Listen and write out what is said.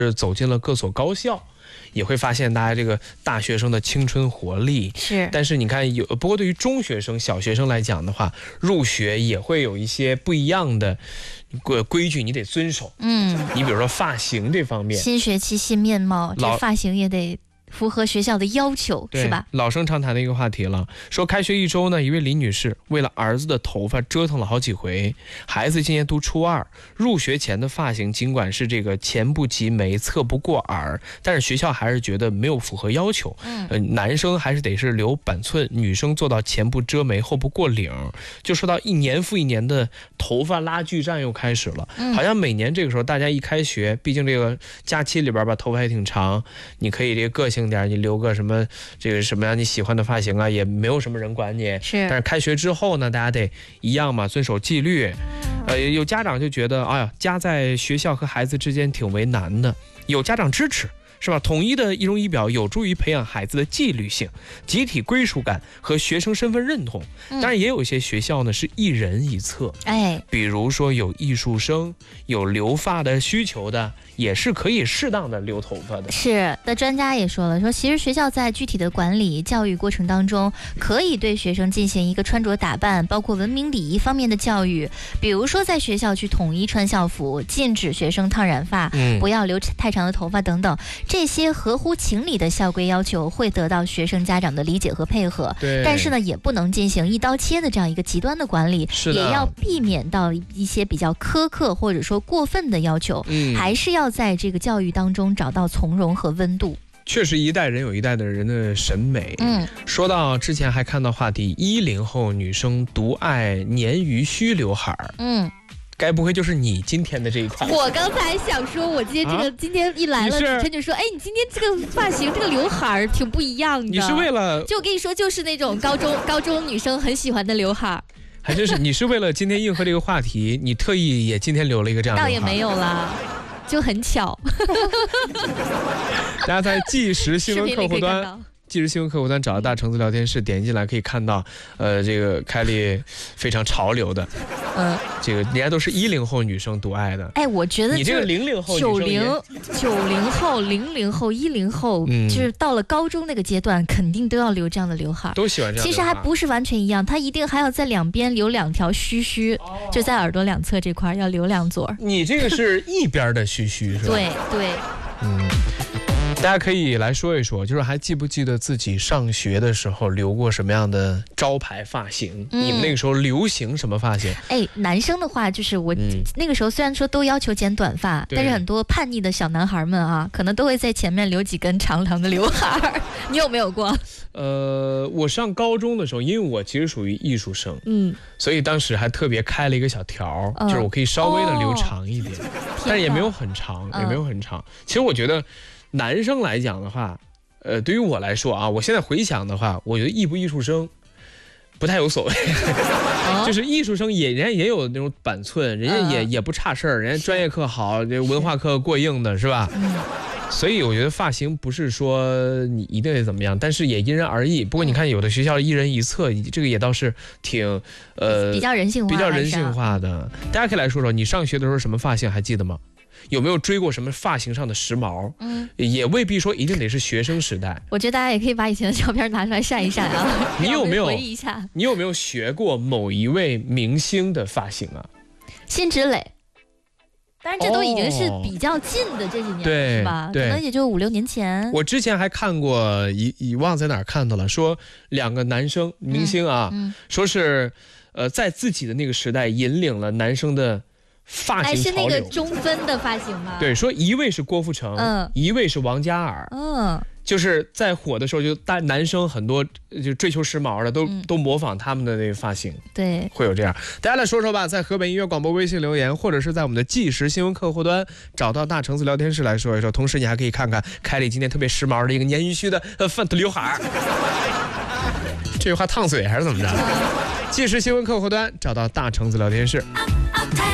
走进了各所高校，也会发现大家这个大学生的青春活力是。 但是你看不过对于中学生、小学生来讲的话，入学也会有一些不一样的规矩，你得遵守。你比如说发型这方面， 新学期新面貌，这发型也得符合学校的要求，是吧？ 老生常谈的一个话题了。说开学1周呢，一位李女士为了儿子的头发折腾了好几回。孩子今年读初2，入学前的发型尽管是这个前不及眉，侧不过耳，但是学校还是觉得没有符合要求。男生还是得是留板寸，女生做到前不遮眉，后不过领。就说到一年复一年的头发拉锯战又开始了。好像每年这个时候大家一开学，毕竟这个假期里边吧，头发也挺长，你可以这个个性点，你留个什么这个什么样你喜欢的发型啊，也没有什么人管你。但是开学之后呢，大家得一样嘛，遵守纪律。有家长就觉得，哎呀，夹在学校和孩子之间挺为难的。有家长支持，是吧？统一的仪容仪表有助于培养孩子的纪律性、集体归属感和学生身份认同。当然，也有一些学校呢是一人一策，比如说有艺术生、有留发的需求的，也是可以适当的留头发的。 是的，专家也说了，说其实学校在具体的管理教育过程当中，可以对学生进行一个穿着打扮，包括文明礼仪方面的教育。比如说在学校去统一穿校服，禁止学生烫染发，不要留太长的头发等等。这些合乎情理的校规要求会得到学生家长的理解和配合，但是呢，也不能进行一刀切的这样一个极端的管理，也要避免到一些比较苛刻或者说过分的要求，还是要在这个教育当中找到从容和温度。 确实，一代人有一代的人的审美。说到之前还看到话题，10后女生独爱鲶鱼须刘海儿。该不会就是你今天的这一款？ 我刚才想说，我今天一来了，主持人就说，哎，你今天这个发型，这个刘海挺不一样的。 你是为了？ 就我跟你说，就是那种高中女生很喜欢的刘海。 还真是，你是为了今天应和这个话题，你特意也今天留了一个这样的。 倒也没有啦，就很巧。 大家在即时新闻客户端。即时新闻客户端找到大橙子聊天室，点进来可以看到，这个凯莉非常潮流的，这个人家都是10后女生独爱的。 哎，我觉得你这个00后、 90后、00后、10后，就是到了高中那个阶段，肯定都要留这样的刘海， 都喜欢这样。 其实还不是完全一样，他一定还要在两边留2条须，就在耳朵两侧这块要留2撮。 你这个是一边的须是吧？ 对。 大家可以来说一说，就是还记不记得自己上学的时候留过什么样的招牌发型？你们那个时候流行什么发型？ 男生的话，就是我那个时候虽然说都要求剪短发，但是很多叛逆的小男孩们啊，可能都会在前面留几根长长的刘海。你有没有过？ 我上高中的时候，因为我其实属于艺术生，所以当时还特别开了一个小条，就是我可以稍微的留长一点，但是也没有很长，其实我觉得。男生来讲的话，对于我来说啊，我现在回想的话，我觉得艺不艺术生不太有所谓，就是艺术生人家也有那种板寸，人家也不差事儿，人家专业课好，这文化课过硬的是吧？所以我觉得发型不是说你一定得怎么样，但是也因人而异。不过你看有的学校一人一策，这个也倒是挺比较人性化的。大家可以来说说，你上学的时候什么发型还记得吗？有没有追过什么发型上的时髦？也未必说一定得是学生时代。 我觉得大家也可以把以前的照片拿出来晒一晒啊。 你有没有回忆一下？ 你有没有学过某一位明星的发型啊？ 辛芷蕾。当然这都已经是比较近的这几年了，是吧？可能也就5、6年前。 我之前还看过忘在哪儿看到了，说2个男生明星啊，说是在自己的那个时代引领了男生的发型潮流。 是那个中分的发型吗？ 对，说一位是郭富城，一位是王嘉尔。就是在火的时候，就男生很多就追求时髦的都模仿他们的那个发型， 对， 会有这样。大家来说说吧，在河北音乐广播微信留言，或者是在我们的即时新闻客户端找到大橙子聊天室来说一说。同时，你还可以看看凯莉今天特别时髦的一个鲶鱼须的刘海这句话烫嘴还是怎么着？即时新闻客户端找到大橙子聊天室。